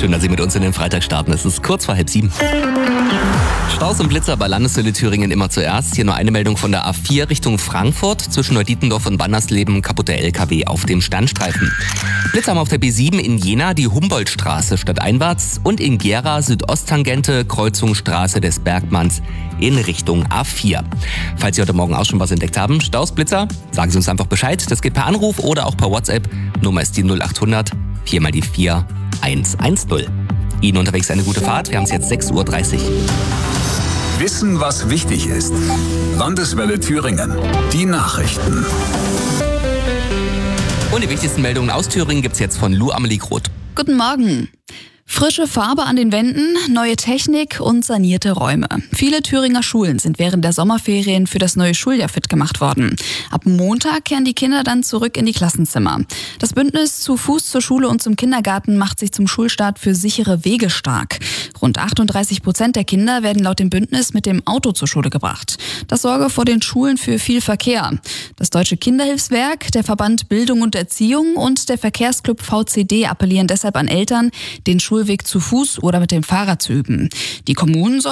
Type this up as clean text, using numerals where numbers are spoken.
Schön, dass Sie mit uns in den Freitag starten. Es ist kurz vor 6:30. Staus und Blitzer bei Landeshölle Thüringen immer zuerst. Hier nur eine Meldung von der A4 Richtung Frankfurt. Zwischen Neudietendorf und Wandersleben kaputter LKW auf dem Standstreifen. Blitzer haben auf der B7 in Jena die Humboldtstraße stadteinwärts und in Gera Südosttangente Kreuzung Straße des Bergmanns in Richtung A4. Falls Sie heute Morgen auch schon was entdeckt haben, Staus, Blitzer, sagen Sie uns einfach Bescheid. Das geht per Anruf oder auch per WhatsApp. Nummer ist die 0800 4 mal die 4 110. Ihnen unterwegs eine gute Fahrt. Wir haben es jetzt 6:30 Uhr. Wissen, was wichtig ist. Landeswelle Thüringen. Die Nachrichten. Und die wichtigsten Meldungen aus Thüringen gibt's jetzt von Lou Amelie Groth. Guten Morgen. Frische Farbe an den Wänden, neue Technik und sanierte Räume. Viele Thüringer Schulen sind während der Sommerferien für das neue Schuljahr fit gemacht worden. Ab Montag kehren die Kinder dann zurück in die Klassenzimmer. Das Bündnis Zu Fuß zur Schule und zum Kindergarten macht sich zum Schulstart für sichere Wege stark. Rund 38% der Kinder werden laut dem Bündnis mit dem Auto zur Schule gebracht. Das sorge vor den Schulen für viel Verkehr. Das Deutsche Kinderhilfswerk, der Verband Bildung und Erziehung und der Verkehrsclub VCD appellieren deshalb an Eltern, den Schulweg zu Fuß oder mit dem Fahrrad zu üben. Die Kommunen